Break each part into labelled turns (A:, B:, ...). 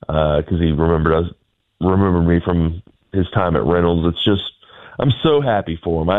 A: because he remembered me from his time at Reynolds. It's just, I'm so happy for him.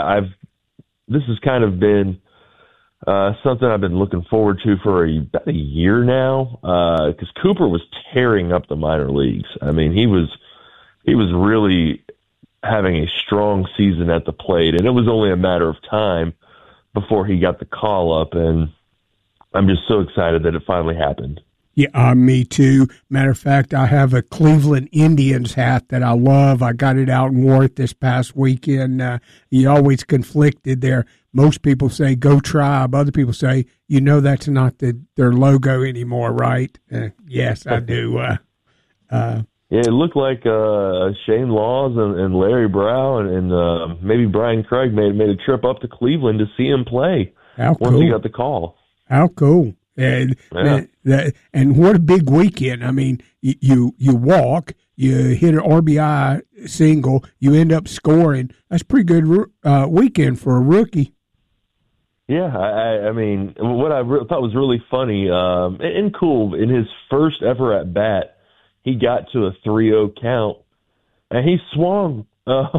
A: This has kind of been something I've been looking forward to for about a year now, because Cooper was tearing up the minor leagues. I mean, he was really having a strong season at the plate, and it was only a matter of time before he got the call up, and I'm just so excited that it finally happened.
B: Yeah, me too. Matter of fact, I have a Cleveland Indians hat that I love. I got it out and wore it this past weekend. You always conflicted there. Most people say, go Tribe. Other people say, that's not their logo anymore, right? Yes, I do.
A: Yeah, it looked like Shane Laws and Larry Brow and maybe Brian Craig made a trip up to Cleveland to see him play once he got the call.
B: How cool. And what a big weekend. I mean, you walk, you hit an RBI single, you end up scoring. That's a pretty good weekend for a rookie.
A: Yeah, I mean, what I thought was really funny and cool, in his first ever at bat, he got to a 3-0 count, and he swung,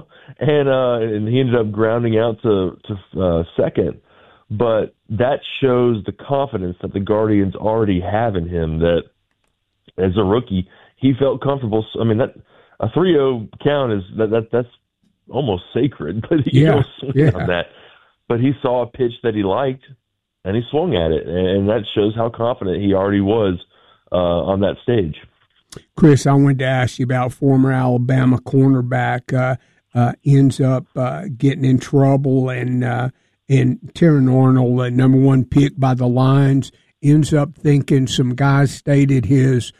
A: and he ended up grounding out to second. But that shows the confidence that the Guardians already have in him, that as a rookie, he felt comfortable. I mean, that a 3-0 count that's almost sacred, but you don't swing on that. But he saw a pitch that he liked, and he swung at it, and that shows how confident he already was on that stage.
B: Chris, I wanted to ask you about former Alabama cornerback ends up getting in trouble, and Terran Arnold, number one pick by the Lions, ends up thinking some guys stayed at his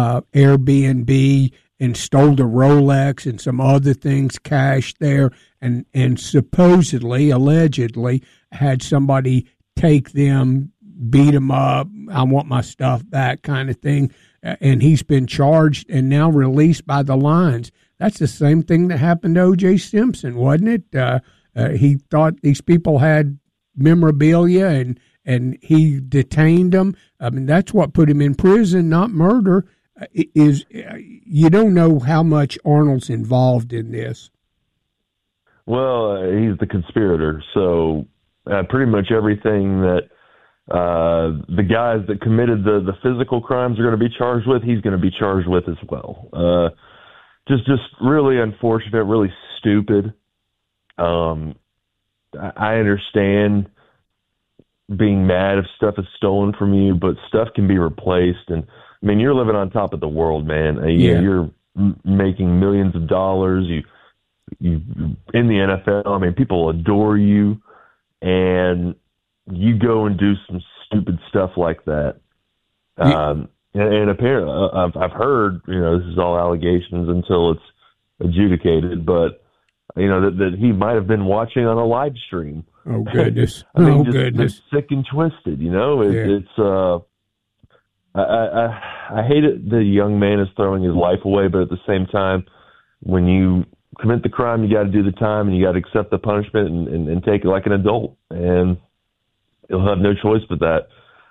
B: Airbnb and stole the Rolex and some other things cashed there, and supposedly, allegedly, had somebody take them, beat them up, I want my stuff back kind of thing, and he's been charged and now released by the Lions. That's the same thing that happened to O.J. Simpson, wasn't it? He thought these people had memorabilia, and he detained them. I mean, that's what put him in prison, not murder. You don't know how much Arnold's involved in this.
A: Well, he's the conspirator, so pretty much everything that the guys that committed the physical crimes are going to be charged with, he's going to be charged with as well. Just really unfortunate, really stupid. I understand being mad if stuff is stolen from you, but stuff can be replaced. And I mean, you're living on top of the world, man. You're making millions of dollars. You in the NFL. I mean, people adore you, and you go and do some stupid stuff like that. And apparently, I've heard, this is all allegations until it's adjudicated, but that he might have been watching on a live stream.
B: Oh goodness!
A: I mean,
B: goodness!
A: Just sick and twisted. It's. I hate it. The young man is throwing his life away, but at the same time, when you commit the crime, you got to do the time, and you got to accept the punishment and take it like an adult. And he'll have no choice but that.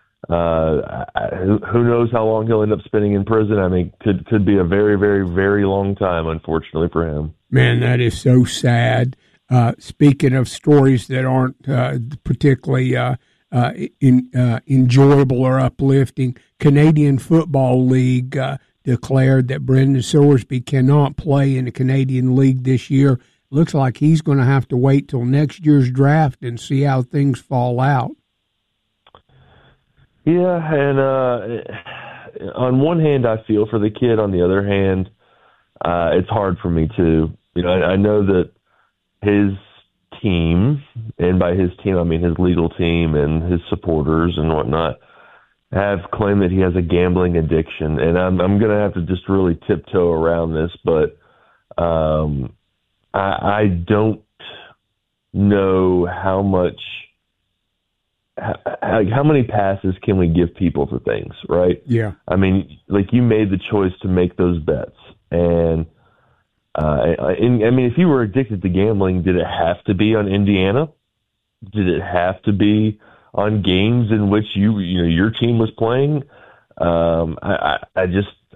A: Who knows how long he'll end up spending in prison? I mean, could be a very, very, very long time, unfortunately for him.
B: Man, that is so sad. Speaking of stories that aren't particularly enjoyable or uplifting, Canadian Football League declared that Brendan Sorsby cannot play in the Canadian League this year. Looks like he's going to have to wait till next year's draft and see how things fall out.
A: Yeah, and on one hand, I feel for the kid. On the other hand, it's hard for me too. I know that his team, and by his team I mean his legal team and his supporters and whatnot, have claimed that he has a gambling addiction, and I'm going to have to just really tiptoe around this, but I don't know how many passes can we give people for things, right?
B: Yeah.
A: I mean, like, you made the choice to make those bets, and I mean, if you were addicted to gambling, did it have to be on Indiana? Did it have to be on games in which your team was playing? I just